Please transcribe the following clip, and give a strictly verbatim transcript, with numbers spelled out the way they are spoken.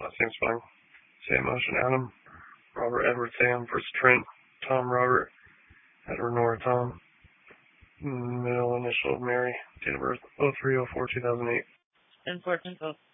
Last name's fine. Same motion, Adam. Robert Edward Sam. First Trent. Tom Robert. Edward Nora Tom. Middle initial of Mary. Date of birth oh three oh four two thousand eight. ten fourteen twelve.